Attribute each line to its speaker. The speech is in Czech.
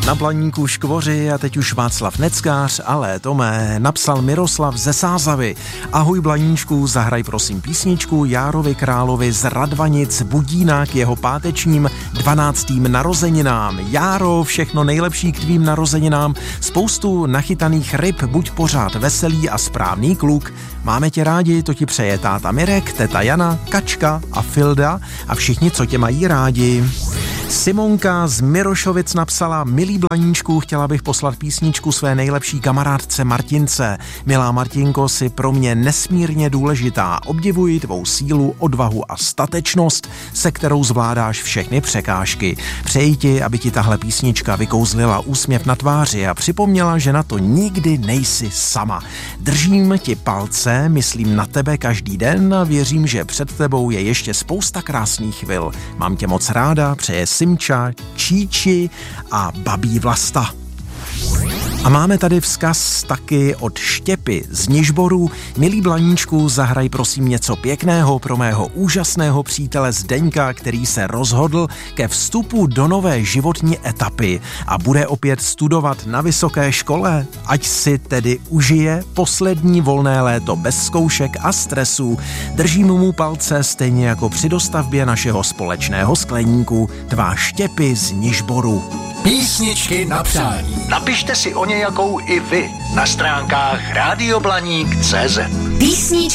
Speaker 1: Na Blaníku škvoři a teď už Václav Neckář, ale Tomé, napsal Miroslav ze Sázavy. Ahoj Blaníčku, zahraj prosím písničku Járovi Královi z Radvanic Budína k jeho pátečním 12. narozeninám. Járo, všechno nejlepší k tvým narozeninám, spoustu nachytaných ryb, buď pořád veselý a správný kluk. Máme tě rádi, to ti přeje táta Mirek, teta Jana, Kačka a Filda a všichni, co tě mají rádi. Simonka z Mirošovic napsala: Milý Blaníčku, chtěla bych poslat písničku své nejlepší kamarádce Martince. Milá Martinko, jsi pro mě nesmírně důležitá. Obdivuji tvou sílu, odvahu a statečnost, se kterou zvládáš všechny překážky. Přeji ti, aby ti tahle písnička vykouzlila úsměv na tváři a připomněla, že na to nikdy nejsi sama. Držím ti palce, myslím na tebe každý den a věřím, že před tebou je ještě spousta krásných chvil. Mám tě moc ráda, přeje Simča, Číči a babí Vlasta. A máme tady vzkaz taky od Štěpy z Nižboru. Milý Blaníčku, zahraj prosím něco pěkného pro mého úžasného přítele Zdeňka, který se rozhodl ke vstupu do nové životní etapy a bude opět studovat na vysoké škole. Ať si tedy užije poslední volné léto bez zkoušek a stresů. Držím mu palce stejně jako při dostavbě našeho společného skleníku. Tvá Štěpy z Nižboru.
Speaker 2: Písničky na přání. Napište si o nějakou i vy na stránkách radioblaník.cz.